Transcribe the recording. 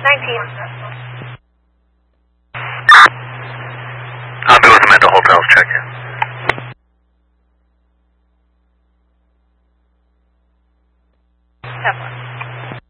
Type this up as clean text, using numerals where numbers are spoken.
I'll be with them at the hotels, check in. Have one.